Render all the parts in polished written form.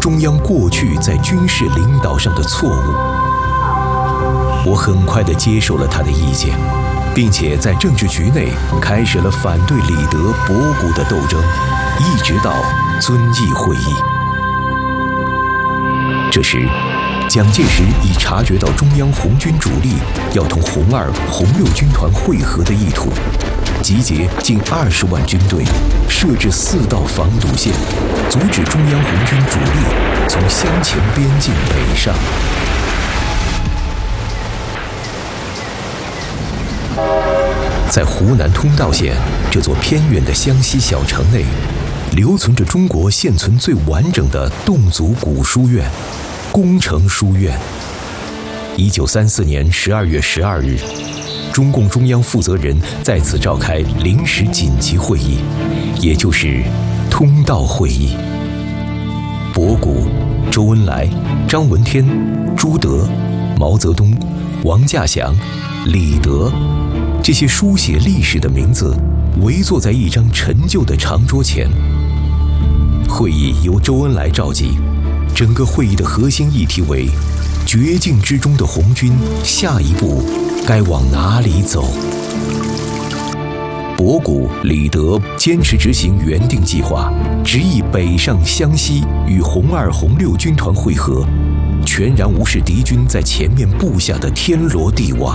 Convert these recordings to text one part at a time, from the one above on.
中央过去在军事领导上的错误。我很快地接受了他的意见，并且在政治局内开始了反对李德、博古的斗争，一直到遵义会议。这时，蒋介石已察觉到中央红军主力要同红二、红六军团会合的意图，集结近20万军队，设置4道防堵线，阻止中央红军主力从湘黔边境北上。在湖南通道县这座偏远的湘西小城内，留存着中国现存最完整的侗族古书院——工程书院。1934年12月12日，中共中央负责人在此召开临时紧急会议，也就是通道会议。博古、周恩来、张闻天、朱德、毛泽东、王稼祥、李德，这些书写历史的名字围坐在一张陈旧的长桌前。会议由周恩来召集，整个会议的核心议题为绝境之中的红军下一步该往哪里走。博古、李德坚持执行原定计划，执意北上湘西与红二、红六军团会合，全然无视敌军在前面布下的天罗地网。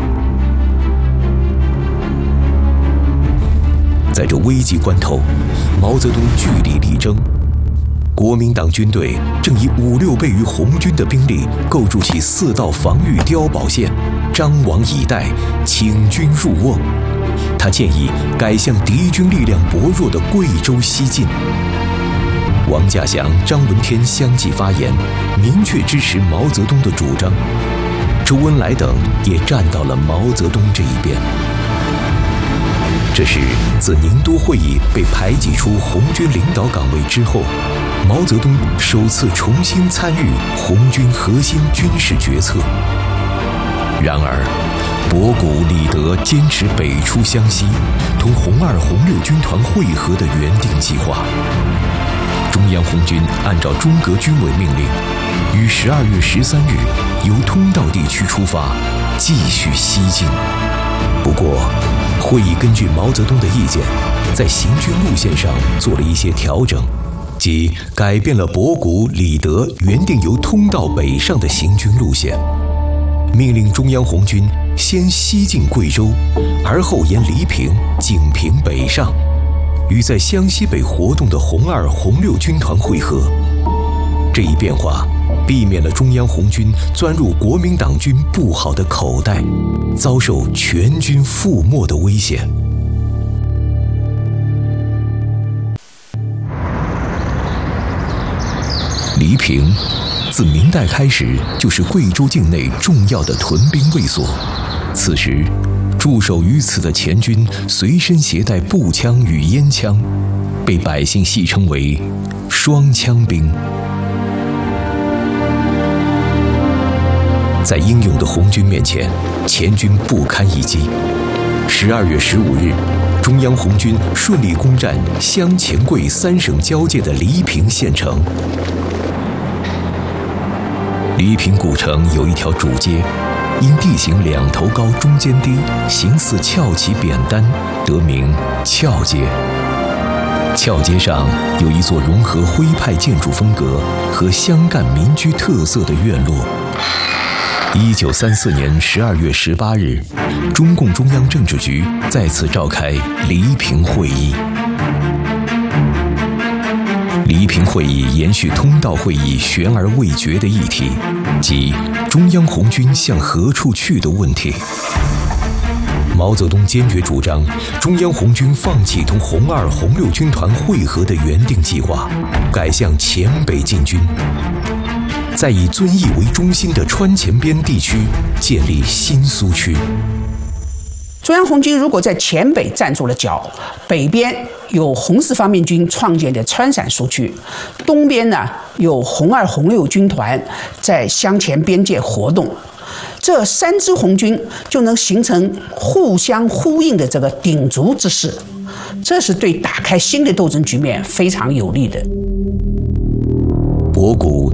在这危急关头，毛泽东据理力争。国民党军队正以5、6倍于红军的兵力构筑起4道防御碉堡线，张网以待，请军入瓮。他建议改向敌军力量薄弱的贵州西进。王稼祥、张闻天相继发言，明确支持毛泽东的主张。周恩来等也站到了毛泽东这一边。这是自宁都会议被排挤出红军领导岗位之后，毛泽东首次重新参与红军核心军事决策。然而，博古、李德坚持北出湘西，同红二、红六军团会合的原定计划。中央红军按照中革军委命令，于12月13日由通道地区出发，继续西进。不过，会议根据毛泽东的意见，在行军路线上做了一些调整，即改变了博古、李德原定由通道北上的行军路线，命令中央红军先西进贵州，而后沿黎平、景平北上，与在湘西北活动的红二、红六军团会合。这一变化避免了中央红军钻入国民党军不好的口袋，遭受全军覆没的危险。黎平自明代开始就是贵州境内重要的屯兵卫所，此时驻守于此的前军随身携带步枪与烟枪，被百姓戏称为双枪兵。在英勇的红军面前，前军不堪一击。12月15日，中央红军顺利攻占湘黔贵3省交界的黎平县城。黎平古城有一条主街，因地形2头高中间低，形似翘起扁担，得名翘街。翘街上有一座融合徽派建筑风格和湘赣民居特色的院落。1934年12月18日，中共中央政治局再次召开黎平会议。黎平会议延续通道会议悬而未决的议题，即中央红军向何处去的问题。毛泽东坚决主张中央红军放弃同红二、红六军团会合的原定计划，改向黔北进军，在以遵义为中心的川黔边地区建立新苏区。 中央红军如果在黔北站住了脚，北边有红四方面军创建的川陕苏区，东边呢有红二、红六军团在湘黔边界活动，这3支红军就能形成互相呼应的这个鼎足之势，这是对打开新的斗争局面非常有利的。 博古